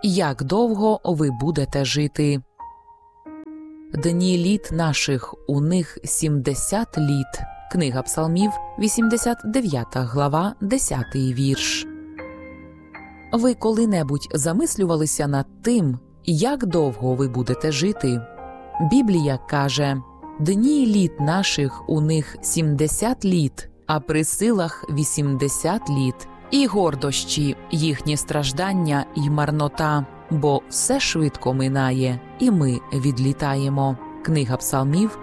як довго ви будете жити. Дні літ наших, у них 70 літ. Книга Псалмів, 89 глава, 10 вірш. Ви коли-небудь замислювалися над тим, як довго ви будете жити? Біблія каже: «Дні літ наших, у них 70 літ, а при силах 80 літ, і гордощі, їхні страждання й марнота, бо все швидко минає, і ми відлітаємо». Книга Псалмів,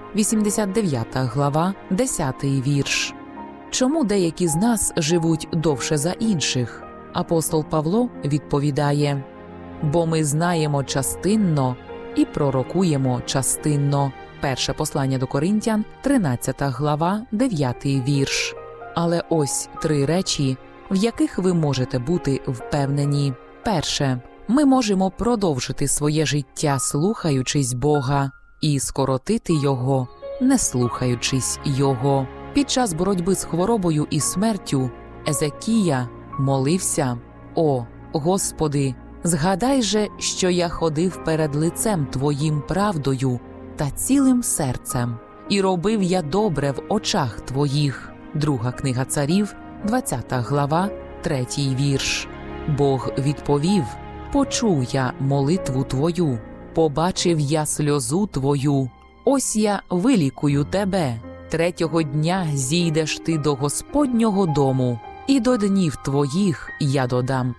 89 глава, 10 вірш. Чому деякі з нас живуть довше за інших? Апостол Павло відповідає: «Бо ми знаємо частинно і пророкуємо частинно». Перше послання до Коринтян, 13 глава, 9 вірш. Але ось 3 речі, в яких ви можете бути впевнені. Перше. Ми можемо продовжити своє життя, слухаючись Бога, і скоротити його, не слухаючись його. Під час боротьби з хворобою і смертю Езекія молився: «О, Господи, згадай же, що я ходив перед лицем Твоїм правдою та цілим серцем, і робив я добре в очах Твоїх». Друга книга Царів, 20 глава, 3 вірш. Бог відповів: «Почув я молитву Твою, побачив я сльозу Твою, ось я вилікую тебе. 3-го дня зійдеш ти до Господнього дому, і до днів твоїх я додам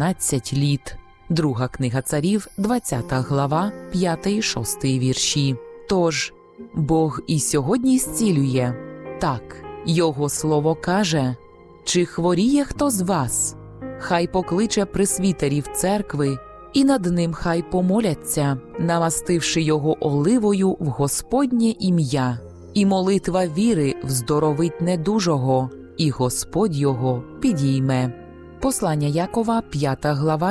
15 літ». Друга книга Царів, 20 глава, 5 і 6 вірші. Тож, Бог і сьогодні зцілює. Так, Його слово каже: «Чи хворіє хто з вас? Хай покличе пресвітерів церкви, і над ним хай помоляться, намастивши його оливою в Господнє ім'я. І молитва віри вздоровить недужого, і Господь його підійме». Послання Якова, 5 глава,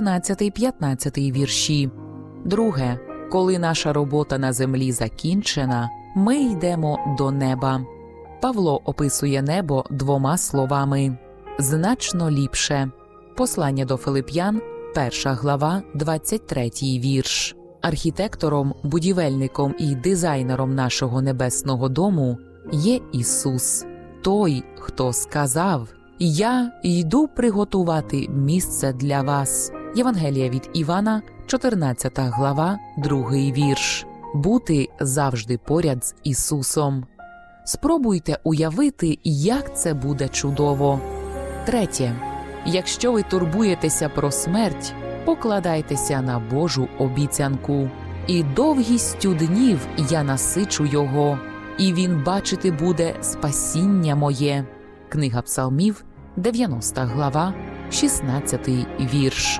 14-15 вірші. Друге. Коли наша робота на землі закінчена, ми йдемо до неба. Павло описує небо 2 словами: «значно ліпше». Послання до Филип'ян, 1 глава, 23 вірш. Архітектором, будівельником і дизайнером нашого небесного дому є Ісус, той, хто сказав: «Я йду приготувати місце для вас». Євангелія від Івана, 14 глава, 2 вірш. Бути завжди поряд з Ісусом. Спробуйте уявити, як це буде чудово. Третє. Якщо ви турбуєтеся про смерть, покладайтеся на Божу обіцянку. «І довгістю днів я насичу його, і він бачити буде спасіння моє». Книга Псалмів, 90 глава, 16 вірш.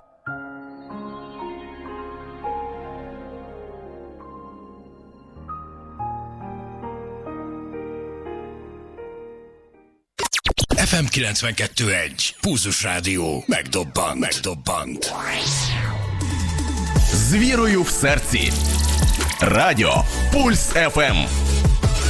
FM 92.1 Pulzus Rádió megdobbant. З вірою в серці. Радіо Пульс ФМ.